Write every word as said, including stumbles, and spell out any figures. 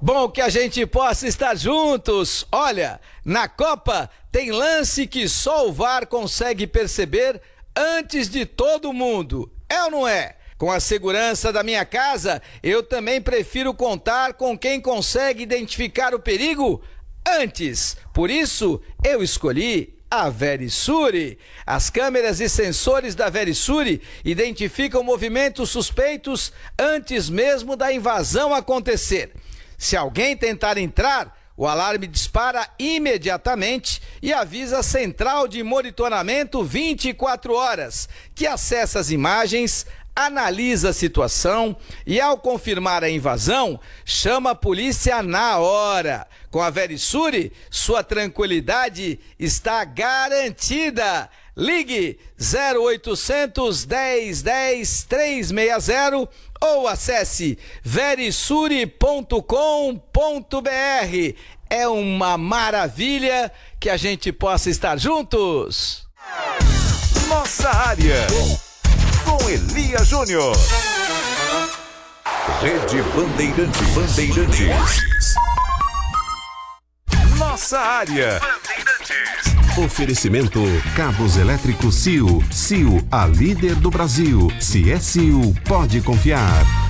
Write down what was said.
Bom que a gente possa estar juntos. Olha, na Copa tem lance que só o V A R consegue perceber antes de todo mundo. É ou não é? Com a segurança da minha casa, eu também prefiro contar com quem consegue identificar o perigo antes. Por isso, eu escolhi a Verisure. As câmeras e sensores da Verisure identificam movimentos suspeitos antes mesmo da invasão acontecer. Se alguém tentar entrar, o alarme dispara imediatamente e avisa a central de monitoramento vinte e quatro horas, que acessa as imagens, analisa a situação e, ao confirmar a invasão, chama a polícia na hora. Com a Verisure, sua tranquilidade está garantida. Ligue zero oitocentos, dez, dez, trezentos e sessenta ou acesse verisure ponto com ponto br. É uma maravilha que a gente possa estar juntos. Nossa área, com Elia Júnior. Rede Bandeirantes. Bandeirantes. Nossa área. Oferecimento Cabos Elétricos C I O. C I O, a líder do Brasil. Se é C I O, pode confiar.